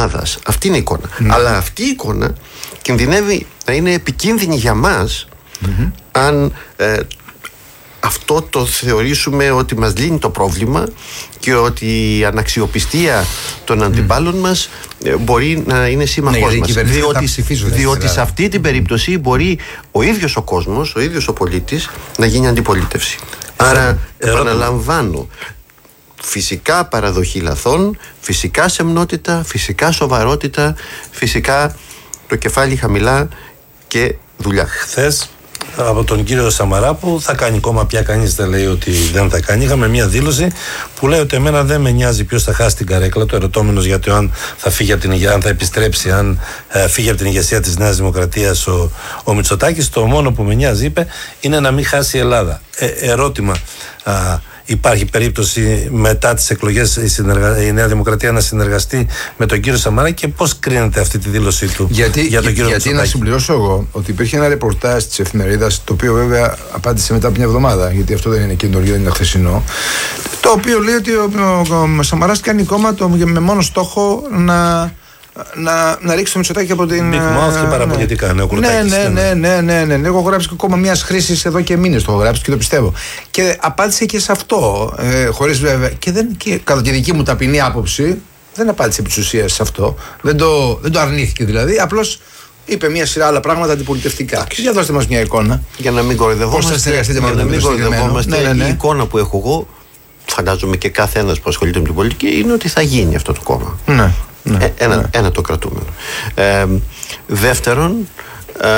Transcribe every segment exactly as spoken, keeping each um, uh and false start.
Ελλάδας. Αυτή είναι η εικόνα. Mm. Αλλά αυτή η εικόνα κινδυνεύει να είναι επικίνδυνη για μας mm-hmm. αν ε, αυτό το θεωρήσουμε ότι μας λύνει το πρόβλημα και ότι η αναξιοπιστία των αντιπάλων mm. μας ε, μπορεί να είναι σύμμαχός ναι, μας. Διότι, διότι σε αυτή την περίπτωση μπορεί ο ίδιος ο κόσμος, ο ίδιος ο πολίτης να γίνει αντιπολίτευση. Άρα επαναλαμβάνω, φυσικά παραδοχή λαθών, φυσικά σεμνότητα, φυσικά σοβαρότητα, φυσικά το κεφάλι χαμηλά και δουλειά. Χθες από τον κύριο Σαμαρά, που θα κάνει κόμμα πια, κανείς δεν λέει ότι δεν θα κάνει, είχαμε μια δήλωση που λέει ότι εμένα δεν με νοιάζει ποιος θα χάσει την καρέκλα του, ερωτώμενος για το αν θα φύγει από την ηγεσία, αν θα επιστρέψει, αν ε, φύγει από την ηγεσία της Νέας Δημοκρατίας ο, ο Μητσοτάκης. Το μόνο που με νοιάζει, είπε, είναι να μην χάσει η Ελλάδα. Ε, ερώτημα, α, υπάρχει περίπτωση μετά τις εκλογές η, συνεργα... η Νέα Δημοκρατία να συνεργαστεί με τον κύριο Σαμαρά, και πώς κρίνεται αυτή τη δήλωσή του γιατί, για τον κύριο γιατί Μητσοτάκη? Να συμπληρώσω εγώ ότι υπήρχε ένα ρεπορτάζ της εφημερίδας, το οποίο βέβαια απάντησε μετά από μια εβδομάδα, γιατί αυτό δεν είναι καινούργιο, δεν είναι χθεσινό, το οποίο λέει ότι ο, ο, ο Σαμαράς κάνει κόμμα το, με μόνο στόχο να Να, να ρίξει το Μητσοτάκη από την. Big mouth και παραπολιτικά, ναι, ναι, ναι, ναι, ναι, ναι, ναι, ναι. Έχω γράψει ακόμα μια χρήση εδώ και μήνες το έχω γράψει και το πιστεύω. Και απάντησε και σε αυτό, ε, χωρίς βέβαια. Και, δεν, και κατά τη δική μου ταπεινή άποψη, δεν απάντησε επί της ουσίας σε αυτό. Δεν το, δεν το αρνήθηκε δηλαδή. Απλώς είπε μια σειρά άλλα πράγματα αντιπολιτευτικά. Για δώστε μας μια εικόνα. Για να μην κοροϊδευόμαστε. Πώς θα συνεργαστείτε με τον κοροϊδευόμαστε. Ναι, ναι, ναι. Η εικόνα που έχω εγώ, φαντάζομαι και κάθε ένας που ασχολείται με την πολιτική, είναι ότι θα γίνει αυτό το κόμμα. Ναι. Ναι, ε, ένα, ναι. ένα το κρατούμενο. Ε, δεύτερον, ε,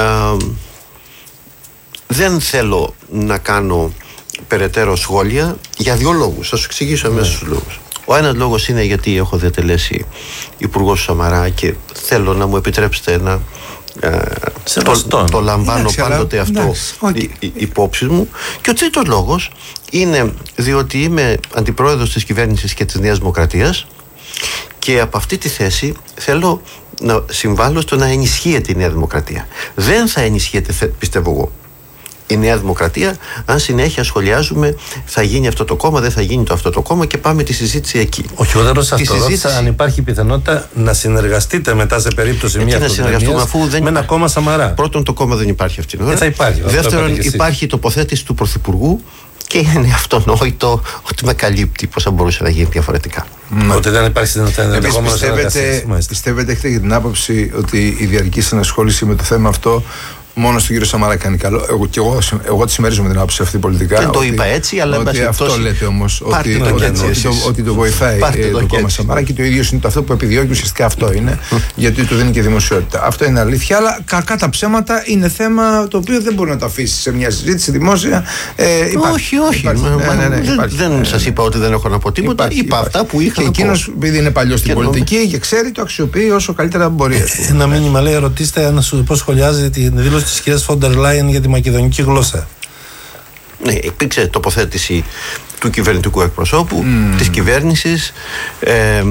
δεν θέλω να κάνω περαιτέρω σχόλια για δύο λόγους. Θα σου εξηγήσω αμέσως τους λόγους. Ο ένας λόγος είναι γιατί έχω διατελέσει υπουργός του Σαμαρά και θέλω να μου επιτρέψετε να ε, το, το λαμβάνω εντάξει, πάντοτε αλλά, αυτό okay. υπόψη μου. Και ο τρίτος λόγος είναι διότι είμαι αντιπρόεδρος της κυβέρνησης και της Νέας Δημοκρατίας, και από αυτή τη θέση θέλω να συμβάλλω στο να ενισχύεται η Νέα Δημοκρατία. Δεν θα ενισχύεται, πιστεύω εγώ, η Νέα Δημοκρατία αν συνέχεια σχολιάζουμε θα γίνει αυτό το κόμμα, δεν θα γίνει το αυτό το κόμμα και πάμε τη συζήτηση εκεί. Όχι, εγώ δεν ρωτάω αυτό. Συζήτηση... αν υπάρχει πιθανότητα να συνεργαστείτε μετά σε περίπτωση μια αυτοδυναμίας με ένα υπάρχει... κόμμα Σαμαρά. Πρώτον, το κόμμα δεν υπάρχει αυτή την ώρα. Δεν θα υπάρχει. Δεύτερον, υπάρχει η τοποθέτηση του Πρωθυπουργού. Και είναι αυτονόητο ότι με καλύπτει. Πώς θα μπορούσε να γίνει διαφορετικά. Mm. Ότι δεν υπάρχει συνεργασία. Επίσης, πιστεύετε, πιστεύετε, έχετε για την άποψη ότι η διαρκής ανασχόληση με το θέμα αυτό μόνο στον κύριο Σαμαρά κάνει καλό? Εγώ, και εγώ, εγώ τη συμμερίζομαι την άποψη αυτή πολιτικά. Δεν το ότι, είπα έτσι, αλλά ότι αυτό τόση... λέτε όμως. Ότι, το ότι, έτσι, ότι, το, ότι το βοηθάει το, το κόμμα Σαμαρά και το ίδιο είναι το αυτό που επιδιώκει, ουσιαστικά αυτό είναι. Γιατί του δίνει και δημοσιότητα. Αυτό είναι αλήθεια. Αλλά κακά τα ψέματα είναι θέμα το οποίο δεν μπορεί να το αφήσει σε μια συζήτηση δημόσια. Ε, υπάρχει, όχι, όχι. Υπάρχει, μα, ναι, ναι, ναι, δεν υπάρχει, δεν ναι, ναι. σας είπα ότι δεν έχω να πω τίποτα. Υπάρχει, είπα υπάρχει. Αυτά που είχα. Και εκείνος, επειδή είναι παλιός στην πολιτική και ξέρει, το αξιοποιεί όσο καλύτερα μπορεί. Ένα μήνυμα λέει: ρωτήστε πώς σχολιάζει τη δήλωση της κυρίας Φόντερ Λάιεν για τη μακεδονική γλώσσα. Ναι, υπήρξε τοποθέτηση του κυβερνητικού εκπροσώπου, mm. της κυβέρνησης. Ε,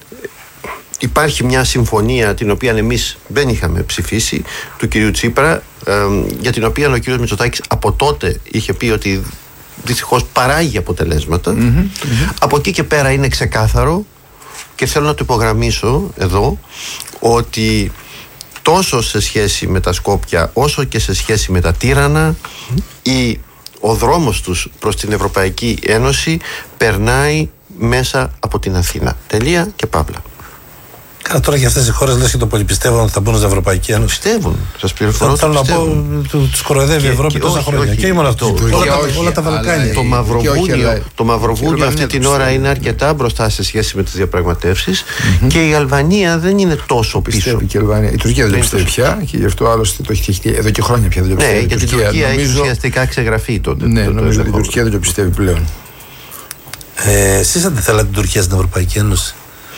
υπάρχει μια συμφωνία την οποία εμείς δεν είχαμε ψηφίσει, του κυρίου Τσίπρα, ε, για την οποία ο κύριος Μητσοτάκης από τότε είχε πει ότι δυστυχώς παράγει αποτελέσματα. Mm-hmm, mm-hmm. Από εκεί και πέρα είναι ξεκάθαρο και θέλω να το υπογραμμίσω εδώ ότι τόσο σε σχέση με τα Σκόπια όσο και σε σχέση με τα Τύρανα η, ο δρόμος τους προς την Ευρωπαϊκή Ένωση περνάει μέσα από την Αθήνα. Τελεία και παύλα. Καλά, τώρα και αυτές οι χώρες λες και το πολυπιστεύουν ότι θα μπουν στην Ευρωπαϊκή Ένωση. Πιστεύουν. Σας πληροφορώ. Θέλω να πω, τους κοροϊδεύει η Ευρώπη τόσα χρόνια. Και μόνο αυτό. Όλα τα Βαλκάνια. Το Μαυροβούνιο, το Μαυροβούνιο αυτή την ώρα είναι αρκετά μπροστά σε σχέση με τις διαπραγματεύσεις και η Αλβανία δεν είναι τόσο πίσω. Η Τουρκία δεν το πιστεύει πια και γι' αυτό άλλωστε το έχει εδώ και χρόνια πια δεν το πιστεύει. Ναι, γιατί η Τουρκία έχει ουσιαστικά ξεγραφεί τότε. Ναι, νομίζω ότι η Τουρκία δεν το πιστεύει πλέον. Εσείς δεν θέλατε την Τουρκία στην Ευρωπαϊκή Ένωση?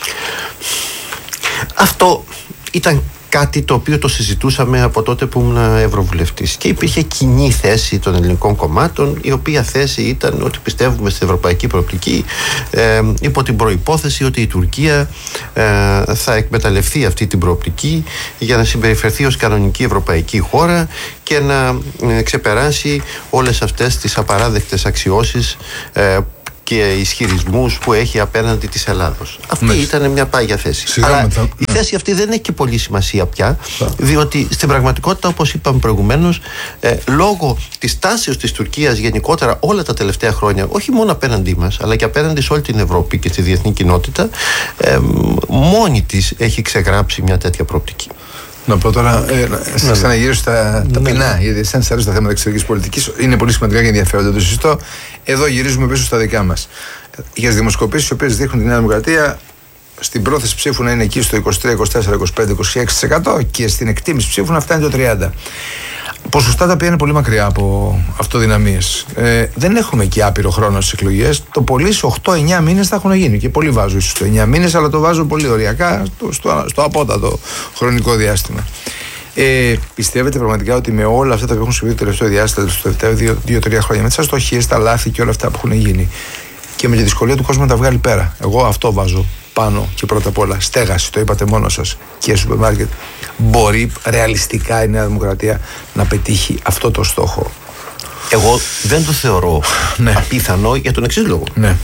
Αυτό ήταν κάτι το οποίο το συζητούσαμε από τότε που ήμουν ευρωβουλευτής και υπήρχε κοινή θέση των ελληνικών κομμάτων, η οποία θέση ήταν ότι πιστεύουμε στην ευρωπαϊκή προοπτική ε, υπό την προϋπόθεση ότι η Τουρκία ε, θα εκμεταλλευτεί αυτή την προοπτική για να συμπεριφερθεί ως κανονική ευρωπαϊκή χώρα και να ε, ξεπεράσει όλες αυτές τις απαράδεκτες αξιώσεις ε, και ισχυρισμούς που έχει απέναντι της Ελλάδος. Αυτή ναι. ήταν μια πάγια θέση. Σιγά Αλλά μετά. η θέση αυτή δεν έχει και πολύ σημασία πια, διότι στην πραγματικότητα, όπως είπαμε προηγουμένως, ε, λόγω της τάσεως της Τουρκίας γενικότερα όλα τα τελευταία χρόνια, όχι μόνο απέναντί μας, αλλά και απέναντι σε όλη την Ευρώπη και στη διεθνή κοινότητα, ε, μόνη της έχει ξεγράψει μια τέτοια προοπτική. Να πω τώρα, ε, να ναι, ξαναγυρίσω στα ταπεινά, ναι. γιατί εσάς αρέσουν τα θέματα εξωτερικής πολιτικής, είναι πολύ σημαντικά και ενδιαφέροντα, το συζητώ. Εδώ γυρίζουμε πίσω στα δικά μας. Για τις δημοσκοπήσεις, οι οποίες δείχνουν τη Νέα Δημοκρατία στην πρόθεση ψήφου να είναι εκεί στο είκοσι τρία, είκοσι τέσσερα, είκοσι πέντε, είκοσι έξι τοις εκατό και στην εκτίμηση ψήφου να φτάνει το τριάντα τοις εκατό. Ποσοστά τα οποία είναι πολύ μακριά από αυτοδυναμίες. Ε, δεν έχουμε εκεί άπειρο χρόνο στις εκλογές. Το πολύ σε οκτώ εννιά μήνες θα έχουν γίνει. Και πολύ βάζω ίσως το εννιά μήνες, αλλά το βάζω πολύ οριακά στο, στο, στο απότατο χρονικό διάστημα. Ε, πιστεύετε πραγματικά ότι με όλα αυτά τα που έχουν συμβεί το τελευταίο διάστημα, το τελευταίο δύο τρία χρόνια, με τις αστοχίες, τα λάθη και όλα αυτά που έχουν γίνει, και με τη δυσκολία του κόσμου να τα βγάλει πέρα, εγώ αυτό βάζω πάνω και πρώτα απ' όλα. Στέγαση, το είπατε μόνο σας, και σούπερ μάρκετ. Μπορεί ρεαλιστικά η Νέα Δημοκρατία να πετύχει αυτό το στόχο? Εγώ δεν το θεωρώ ναι. απίθανο για τον εξής λόγο. Ναι.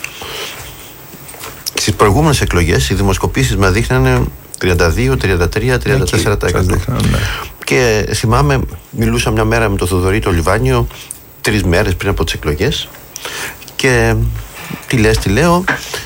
Στις προηγούμενες εκλογές οι δημοσκοπήσεις μας δείχνανε τριάντα δύο, τριάντα τρία, τριάντα τέσσερα τοις εκατό. Ναι. Και θυμάμαι, μιλούσα μια μέρα με τον Θοδωρή το Λιβάνιο, τρεις μέρες πριν από τις εκλογές, και τι λες, τι λέω,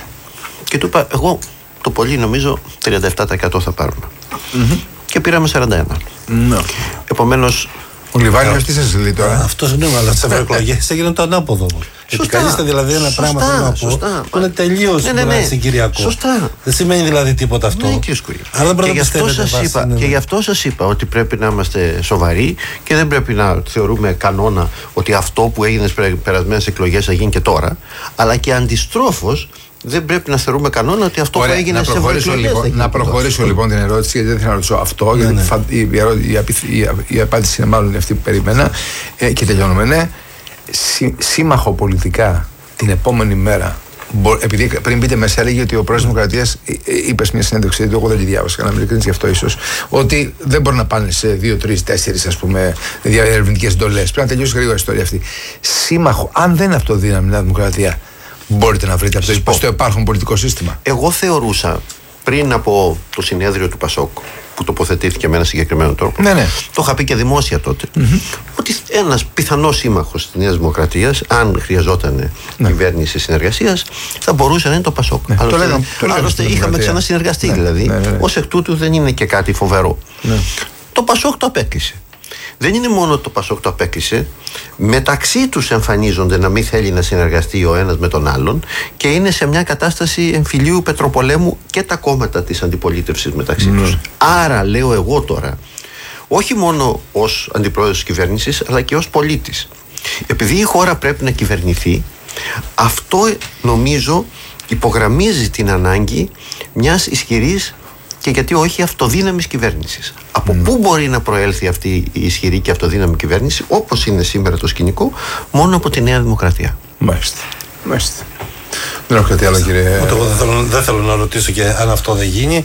και του είπα, εγώ το πολύ νομίζω τριάντα επτά τοις εκατό θα πάρουμε. Mm-hmm. Και πήραμε σαράντα ένα τοις εκατό. No. Επομένως, ο Λιβάνιος τι σας λέει τώρα? Αυτός ναι, αλλά στις ευρωεκλογές έγινε το ανάποδο. Επικαλείστε δηλαδή ένα πράγμα, θέλω να πω, που είναι τελείως ναι, ναι, ναι. συγκυριακό. Σωστά. Δεν σημαίνει δηλαδή τίποτα αυτό. Ναι, κύριε Σκουρή. Άρα δεν πρέπει και, να γι αυτό σας είπα, ναι, ναι. και γι' αυτό σας είπα ότι πρέπει να είμαστε σοβαροί και δεν πρέπει να θεωρούμε κανόνα ότι αυτό που έγινε στις περασμένες εκλογές θα γίνει και τώρα, αλλά και αντιστρόφως δεν πρέπει να θεωρούμε κανόνα ότι αυτό Ωραία, που έγινε σε ευρωεκλογές. Λοιπόν, να προχωρήσω λοιπόν την ερώτηση, γιατί δεν θέλω να ρωτήσω αυτό, ναι, γιατί ναι. Φα, η, η, η, η, η απάντηση είναι μάλλον αυτή που περίμενα. Ε, και τελειώνουμε. Ναι, Σύ, σύμμαχο πολιτικά την επόμενη μέρα. Επειδή πριν μπείτε μέσα, έλεγε ότι ο πρόεδρος της Δημοκρατίας είπε σε μια συνέντευξη, εγώ δεν τη διάβασα, να μην ειλικρινής γι' αυτό ίσως, ότι δεν μπορεί να πάνε σε δύο, τρεις, τέσσερις ας πούμε ερευνητικές εντολές. Πρέπει να τελειώσει γρήγορα η ιστορία αυτή. Σύμμαχο, αν δεν είναι αυτοδύναμη η Νέα Δημοκρατία, μπορείτε να βρείτε αυτό στο υπάρχον πολιτικό σύστημα? Εγώ θεωρούσα πριν από το συνέδριο του Πασόκ, που τοποθετήθηκε με ένα συγκεκριμένο τρόπο, ναι, ναι. το είχα πει και δημόσια τότε, mm-hmm. ότι ένας πιθανός σύμμαχος της Νέας Δημοκρατίας, αν χρειαζόταν ναι. κυβέρνηση συνεργασίας, θα μπορούσε να είναι το Πασόκ. Ναι, άλλωστε, το λέγαμε, το λέγαμε άλλωστε είχαμε ξανασυνεργαστεί ναι, δηλαδή. Ναι, ναι, ναι. Ως εκ τούτου δεν είναι και κάτι φοβερό. Ναι. Το Πασόκ το απέκλεισε. Δεν είναι μόνο το Πασόκ το απέκλεισε, μεταξύ τους εμφανίζονται να μην θέλει να συνεργαστεί ο ένας με τον άλλον και είναι σε μια κατάσταση εμφυλίου πετροπολέμου και τα κόμματα της αντιπολίτευσης μεταξύ mm. τους. Άρα λέω εγώ τώρα, όχι μόνο ως αντιπρόεδρος της κυβέρνησης, αλλά και ως πολίτης. Επειδή η χώρα πρέπει να κυβερνηθεί, αυτό νομίζω υπογραμμίζει την ανάγκη μιας ισχυρής και γιατί όχι αυτοδύναμης κυβέρνησης. Από mm. πού μπορεί να προέλθει αυτή η ισχυρή και αυτοδύναμη κυβέρνηση, όπως είναι σήμερα το σκηνικό, μόνο από τη Νέα Δημοκρατία. Μάλιστα. Μάλιστα. Δεν έχω κάτι άλλο, κύριε. Ούτε εγώ δεν θέλω, δεν θέλω να ρωτήσω και αν αυτό δεν γίνει.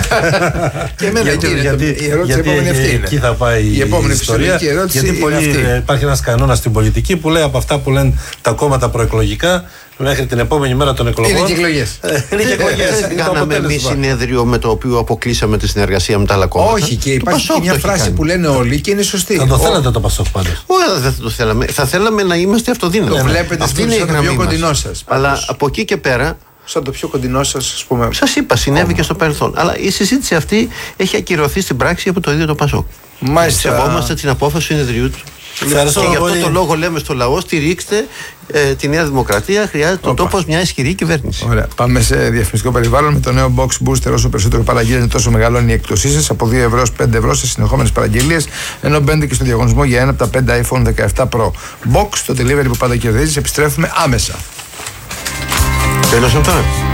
Και εμένα, γιατί, κύριε, γιατί, η ερώτηση γιατί επόμενη αυτή είναι. Εκεί θα πάει η, η επόμενη ιστορία. Ερώτηση γιατί είναι πολύ, αυτή. Υπάρχει ένας κανόνας στην πολιτική που λέει από αυτά που λένε τα κόμματα προεκλογικά μέχρι την επόμενη μέρα των εκλογών. Είναι και εκλογές. Είναι και εκλογές. Δεν κάναμε εμείς συνέδριο με το οποίο αποκλείσαμε τη συνεργασία με τα άλλα κόμματα. Όχι, και υπάρχει και μια φράση που λένε όλοι και είναι σωστή. Θα το θέλατε το Πασόκ πάντως? Όχι, δεν το θέλαμε. Θα θέλαμε να είμαστε αυτοδύναμοι. Το βλέπετε στο πιο κοντινό σας. Αλλά από εκεί και πέρα. Σαν το πιο κοντινό σας, ας πούμε. Σας είπα, συνέβη και στο παρελθόν. Αλλά η συζήτηση αυτή έχει ακυρωθεί στην πράξη από το ίδιο το Πασόκ. Μάλιστα. Σεβόμαστε την απόφαση του συνεδριού του. Ευχαριστώ και γι' αυτό πολύ. το λόγο λέμε στο λαό, στηρίξτε ε, τη Νέα Δημοκρατία. Χρειάζεται ο τόπος μια ισχυρή κυβέρνηση. Ωραία. Πάμε σε διαφημιστικό περιβάλλον με το νέο Box Booster. Όσο περισσότερο παραγγείλετε, τόσο μεγαλώνει η έκπτωσή σας. Από δύο ευρώ έως πέντε ευρώ σε συνεχόμενες παραγγελίες. Ενώ μπαίνετε και στο διαγωνισμό για ένα από τα πέντε iPhone δεκαεπτά Pro. Box, το delivery που πάντα κερδίζεις. Επιστρέφουμε άμεσα. Τέλος τώρα.